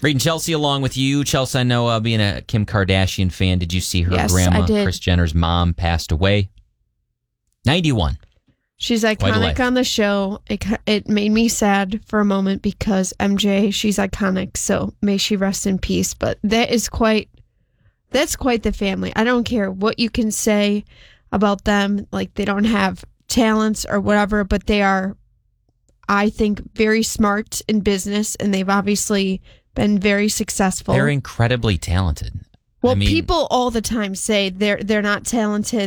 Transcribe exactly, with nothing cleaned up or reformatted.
Great. And Chelsea, along with you. Chelsea, I know uh, being a Kim Kardashian fan, did you see her Yes, grandma, I did. Kris Jenner's mom, passed away? ninety-one. She's Quite a iconic life. on the show. It, it made me sad for a moment because M J, she's iconic. So may she rest in peace. But that is quite, that's quite the family. I don't care what you can say about them. Like they don't have talents or whatever, but they are, I think, very smart in business. And they've obviously been very successful. They're incredibly talented. Well, I mean, people all the time say they're they're not talented.